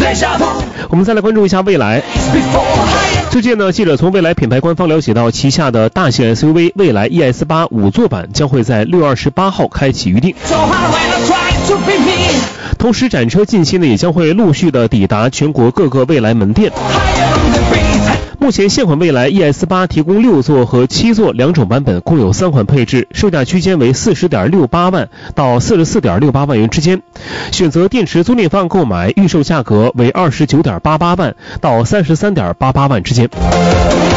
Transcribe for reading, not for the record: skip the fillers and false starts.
我们再来关注一下蔚来。最近呢，记者从蔚来品牌官方了解到，旗下的大型 SUV 蔚来 ES8 5座版将会在6月28号开启预定。同时展车近期呢，也将会陆续的抵达全国各个蔚来门店。目前现款蔚来 ES8 提供6座和7座两种版本，共有3款配置，售价区间为40.68万到44.68万元之间。选择电池租赁方案购买，预售价格为29.88万到33.88万之间。